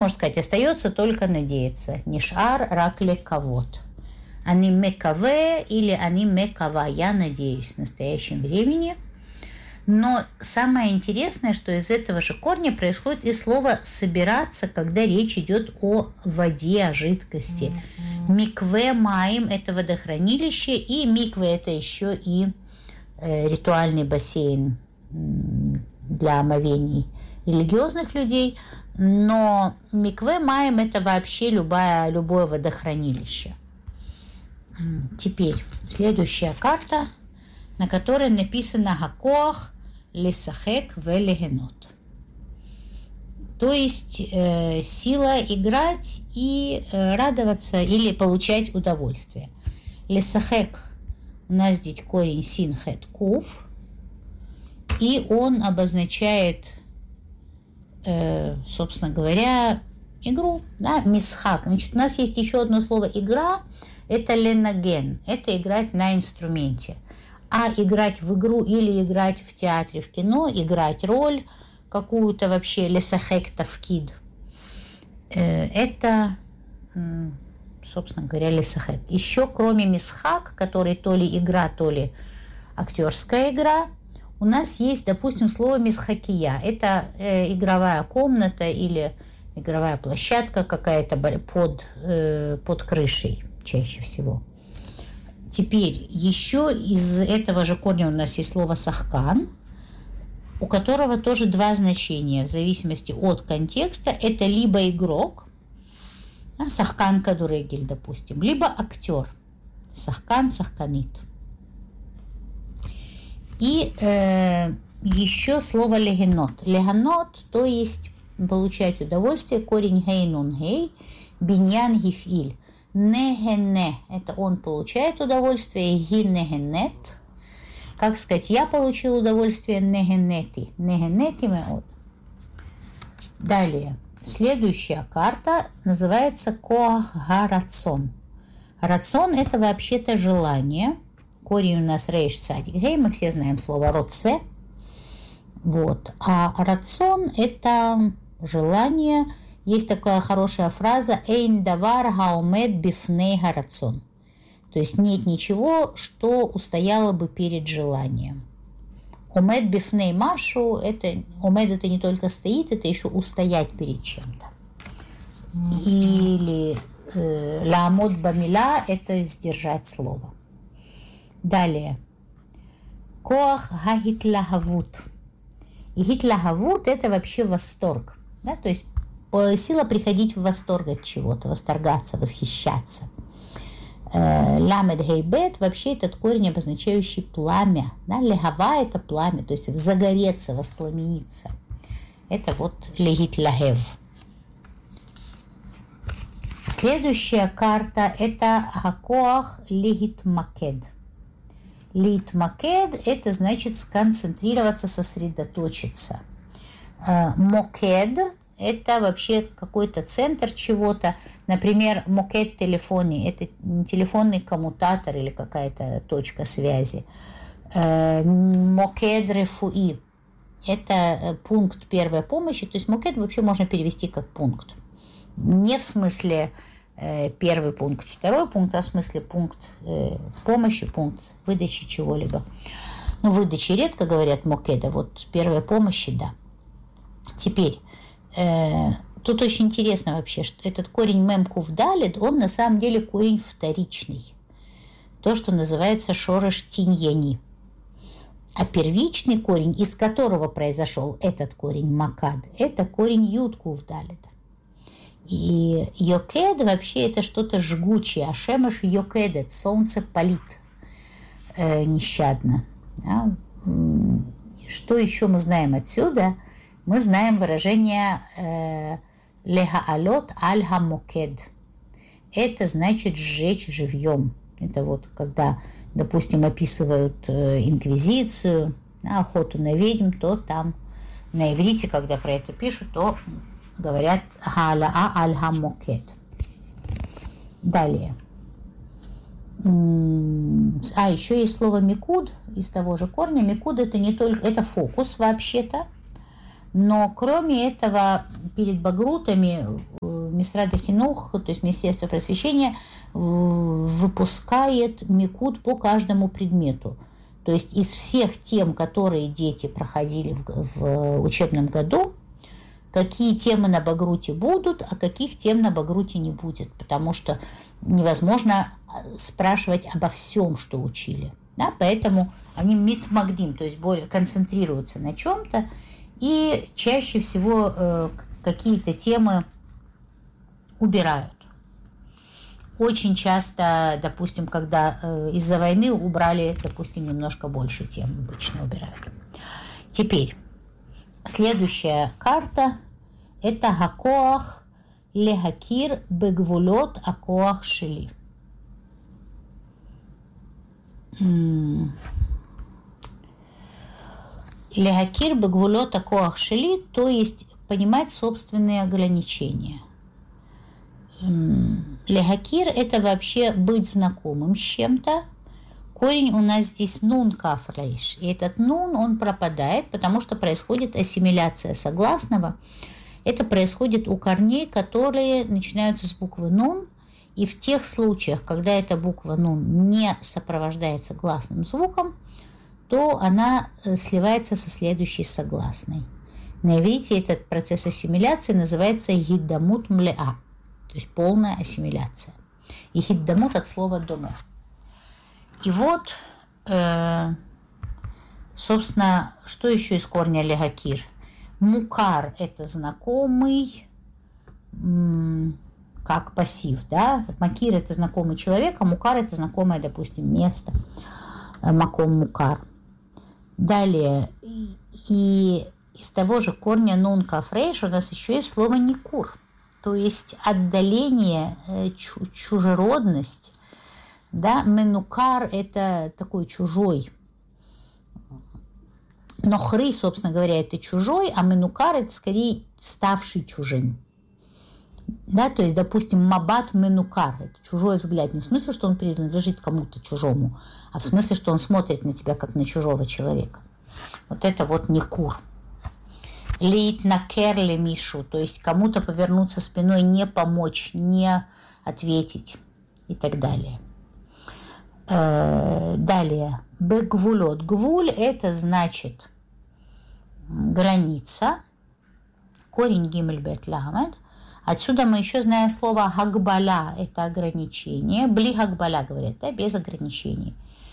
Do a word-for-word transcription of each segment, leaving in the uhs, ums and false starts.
можно сказать, остается только надеяться. Нишар ракле кавот. Они мекаве или они мекава. Я надеюсь в настоящем времени. Но самое интересное, что из этого же корня происходит и слово «собираться», когда речь идет о воде, о жидкости. Mm-hmm. Микве маим – это водохранилище, и микве – это еще и э, ритуальный бассейн для омовений религиозных людей. Но микве маим – это вообще любое, любое водохранилище. Теперь следующая карта, на которой написано «Хакоах лисахек велегенот». То есть э, сила играть и э, радоваться или получать удовольствие. Лисахек у нас здесь корень син хет кув, и он обозначает, э, собственно говоря, игру, да, мисхак. Значит, у нас есть еще одно слово игра, это ленаген, это играть на инструменте. А играть в игру или играть в театре, в кино, играть роль какую-то вообще, лесахек тавкид, это, собственно говоря, лесахек. Еще кроме мисхак, который то ли игра, то ли актерская игра, у нас есть, допустим, слово мисхакия. Это э, игровая комната или игровая площадка какая-то под, э, под крышей чаще всего. Теперь еще из этого же корня у нас есть слово «сахкан», у которого тоже два значения в зависимости от контекста. Это либо игрок, а, сахкан кадурегель, допустим, либо актер, сахкан, сахканит. И э, еще слово «легенот». Легенот, то есть получать удовольствие, корень «гейнун гей», биньян гифиль. Негене – это он получает удовольствие, ги негенет. Как сказать, я получил удовольствие, негенети. Негенети меод. Далее, следующая карта называется коах га-рацон. Рацон – это вообще-то желание. Корень у нас рейш цадик гей, мы все знаем слово роце. Вот. А рацон – это желание. Есть такая хорошая фраза «Эйн давар хаумед бифней гарацон». То есть нет ничего, что устояло бы перед желанием. Умед бифней машу, это, умед это не только стоит, это еще устоять перед чем-то. Или ламод э, бамила, это сдержать слово. Далее. Коах гагитлахавут. И гитлахавут это вообще восторг. Да? То есть сила приходить в восторг от чего-то, восторгаться, восхищаться. Ламед гейбет, вообще этот корень, обозначающий пламя. Да? Легава – это пламя, то есть загореться, воспламениться. Это вот легит лагев. Следующая карта – это хакоах легит макед. Легит макед – это значит сконцентрироваться, сосредоточиться. Мокед – это вообще какой-то центр чего-то. Например, мокет телефони – это телефонный коммутатор или какая-то точка связи. Мокед рефуи – это пункт первой помощи. То есть мокет вообще можно перевести как пункт. Не в смысле первый пункт, второй пункт, а в смысле пункт помощи, пункт выдачи чего-либо. Ну, выдачи редко говорят мокеда, вот первой помощи – да. Теперь, тут очень интересно вообще, что этот корень мемкув далит, он на самом деле корень вторичный. То, что называется шореш тиньяни. А первичный корень, из которого произошел этот корень макад, это корень юткув далит. И йокед вообще это что-то жгучее. А шемеш йокедет, солнце палит э, нещадно. Да? Что еще мы знаем отсюда? Мы знаем выражение «легаалот аль-хамокед». Это значит «сжечь живьем». Это вот когда, допустим, описывают инквизицию, охоту на ведьм, то там на иврите, когда про это пишут, то говорят «хаалаа аль-хамокед». Далее. А, еще есть слово «микуд» из того же корня. Микуд – это не только, это фокус вообще-то. Но кроме этого, перед багрутами Мисрад а-Хинух, то есть Министерство просвещения, выпускает микут по каждому предмету. То есть из всех тем, которые дети проходили в, в учебном году, какие темы на багруте будут, а каких тем на багруте не будет. Потому что невозможно спрашивать обо всем, что учили. Да? Поэтому они митмагдим, то есть более концентрируются на чем-то. И чаще всего э, какие-то темы убирают. Очень часто, допустим, когда э, из-за войны убрали, допустим, немножко больше тем, обычно убирают. Теперь, следующая карта – это Хакоах лехакир бегвулот акоах шели. Лехакир бегвулот акоах шели, то есть понимать собственные ограничения. Лехакир – это вообще быть знакомым с чем-то. Корень у нас здесь нун каф рейш. И этот нун, он пропадает, потому что происходит ассимиляция согласного. Это происходит у корней, которые начинаются с буквы нун. И в тех случаях, когда эта буква нун не сопровождается гласным звуком, то она сливается со следующей согласной. На иврите этот процесс ассимиляции называется гиддамут млеа. То есть полная ассимиляция. И хиддамут от слова доме. И вот, э, собственно, что еще из корня лехакир? Мукар – это знакомый, м, как пассив, да? Макир – это знакомый человек, а мукар – это знакомое, допустим, место. Маком мукар. Далее, и из того же корня нун каф рейш у нас еще есть слово никур. То есть отдаление, чужеродность, да, менукар – это такой чужой. Нохры, собственно говоря, это чужой, а менукар – это скорее ставший чужим. Да, то есть, допустим, мабат менукар – это чужой взгляд. Не в смысле, что он принадлежит кому-то чужому, а в смысле, что он смотрит на тебя, как на чужого человека. Вот это вот никур. Лит на керле мишу, то есть кому-то повернуться спиной, не помочь, не ответить и так далее. Далее, бегвулот. Гвуль – это значит граница, корень гимель бет ламед. Отсюда мы еще знаем слово хагбаля – это ограничение. Бли хагбаля говорят, да, без ограничений.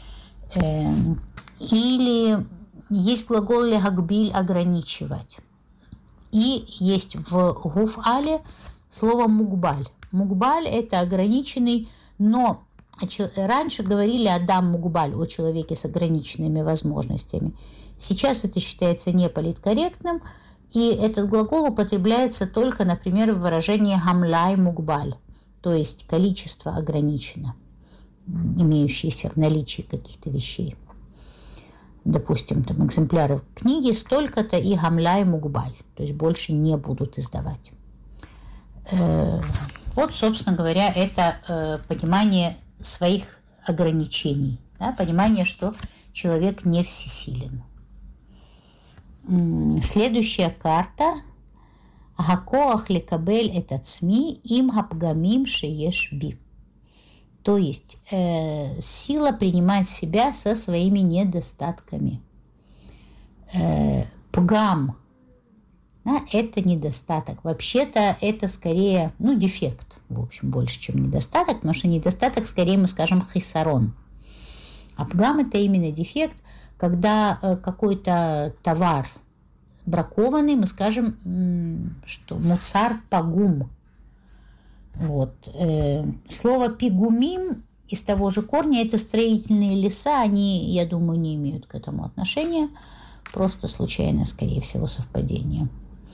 Или есть глагол лехагбиль – ограничивать. И есть в гуф-але слово мугбаль. Мугбаль – это ограниченный, но раньше говорили адам мугбаль, о человеке с ограниченными возможностями. Сейчас это считается неполиткорректным, и этот глагол употребляется только, например, в выражении гамлай мугбаль, то есть количество ограничено, имеющееся в наличии каких-то вещей. Допустим, там экземпляры книги столько-то и гамляй мугбаль, то есть больше не будут издавать. Э, вот, собственно говоря, это э, понимание своих ограничений, да, понимание, что человек не всесилен. Следующая карта. Гакоах лекабель этот сми им гапгамим шееш би. То есть э, сила принимать себя со своими недостатками. Э, пгам, да, это недостаток. Вообще-то это скорее, ну, дефект, в общем, больше, чем недостаток, потому что недостаток, скорее мы скажем, хисарон. А пгам – это именно дефект, когда э, какой-то товар бракованный, мы скажем, м, что муцар пагум. Вот. Слово пигумим из того же корня – это строительные леса, они, я думаю, не имеют к этому отношения, просто случайно, скорее всего, совпадение.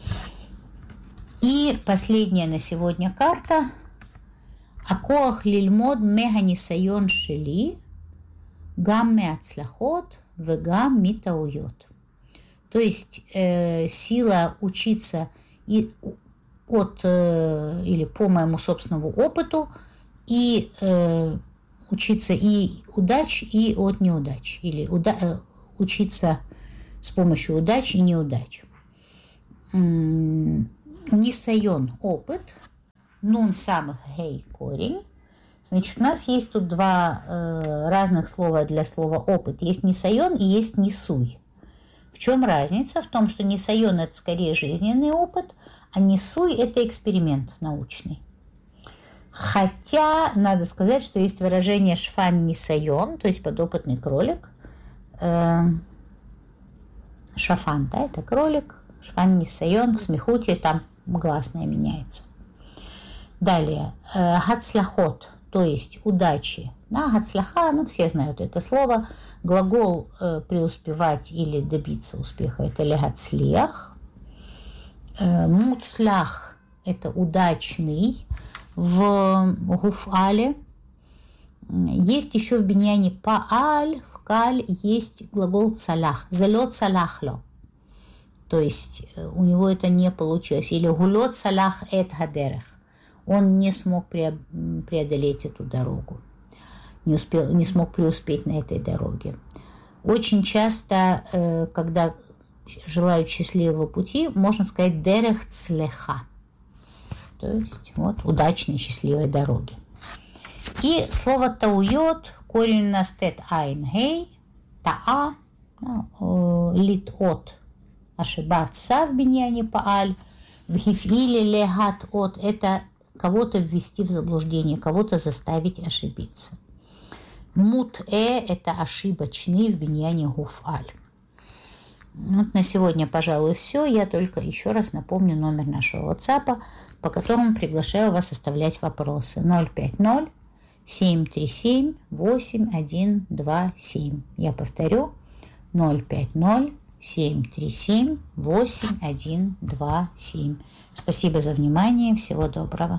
И последняя на сегодня карта – Акоах лильмод меганисайон шели гам меацлахот вегам митауйот. То есть э, сила учиться и от э, или по моему собственному опыту и э, учиться и удач, и от неудач, или уда- э, учиться с помощью удач и неудач. нисайон – опыт, нун самых гей – корень. Значит, у нас есть тут два э, разных слова для слова опыт. Есть нисайон и есть нисуй. В чем разница? В том, что нисайон – это скорее жизненный опыт, а нисуй – это эксперимент научный. Хотя, надо сказать, что есть выражение шфан нисайон, то есть подопытный кролик. Э, шафан, да, это кролик. Шфан нисайон, в смехуте там гласное меняется. Далее, э, гацляхот, то есть удачи. Да, гацляха, ну все знают это слово. Глагол э, преуспевать или добиться успеха – это легацлях. Э, муцлях – это удачный. В гуфале есть еще в биньяне пааль, в каль есть глагол цалях, залет цаляхло, то есть у него это не получилось, или гулет цалях эт гадерех, он не смог преодолеть эту дорогу, не, успел, не смог преуспеть на этой дороге. Очень часто, когда желают счастливого пути, можно сказать дерех цлеха. То есть вот удачной, счастливой дороги. И слово тауйот, корень у нас тет айн гей, таа, лит от, ошибаться в биньяне пааль, в гифиле легат от, это кого-то ввести в заблуждение, кого-то заставить ошибиться. Мут э, это ошибочный в биньяне гуфаль. Вот на сегодня, пожалуй, все. Я только еще раз напомню номер нашего WhatsApp, по которому приглашаю вас оставлять вопросы. ноль пять ноль семь три семь восемь один два семь. Я повторю. ноль пять ноль семь три семь восемь один два семь. Спасибо за внимание. Всего доброго.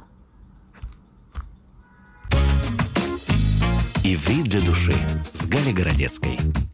Иврит для души с Галей Городецкой.